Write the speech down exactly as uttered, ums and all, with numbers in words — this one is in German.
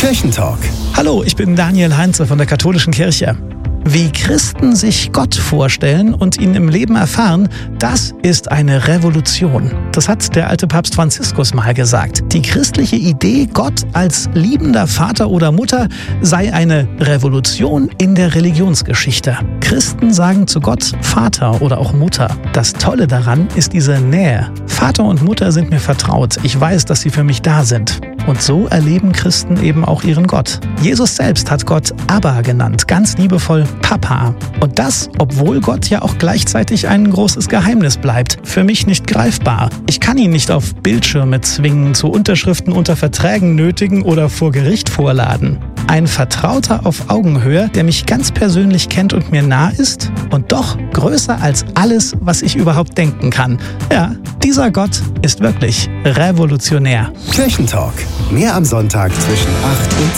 Kirchentalk. Hallo, ich bin Daniel Heinze von der Katholischen Kirche. Wie Christen sich Gott vorstellen und ihn im Leben erfahren, das ist eine Revolution. Das hat der alte Papst Franziskus mal gesagt. Die christliche Idee, Gott als liebender Vater oder Mutter, sei eine Revolution in der Religionsgeschichte. Christen sagen zu Gott Vater oder auch Mutter. Das Tolle daran ist diese Nähe. Vater und Mutter sind mir vertraut. Ich weiß, dass sie für mich da sind. Und so erleben Christen eben auch ihren Gott. Jesus selbst hat Gott Abba genannt, ganz liebevoll Papa. Und das, obwohl Gott ja auch gleichzeitig ein großes Geheimnis bleibt, für mich nicht greifbar. Ich kann ihn nicht auf Bildschirme zwingen, zu Unterschriften unter Verträgen nötigen oder vor Gericht vorladen. Ein Vertrauter auf Augenhöhe, der mich ganz persönlich kennt und mir nah ist und doch größer als alles, was ich überhaupt denken kann. Ja, dieser Gott ist wirklich revolutionär. Kirchentalk. Mehr am Sonntag zwischen acht und